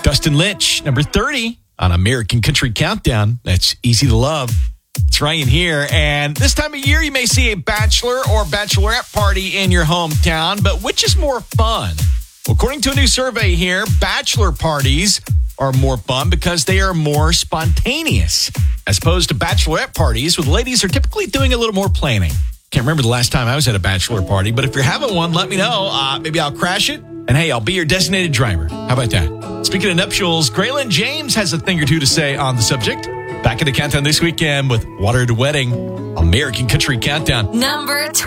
Dustin Lynch, number 30 on American Country Countdown. That's Easy to Love. It's Ryan here. And this time of year, you may see a bachelor or bachelorette party in your hometown. But which is more fun? Well, according to a new survey here, bachelor parties are more fun because they are more spontaneous, as opposed to bachelorette parties where the ladies are typically doing a little more planning. Can't remember the last time I was at a bachelor party, but if you're having one, let me know. Maybe I'll crash it. And hey, I'll be your designated driver. How about that? Speaking of nuptials, Graylin James has a thing or two to say on the subject. Back in the countdown this weekend with Watered Wedding, American Country Countdown. Number 20.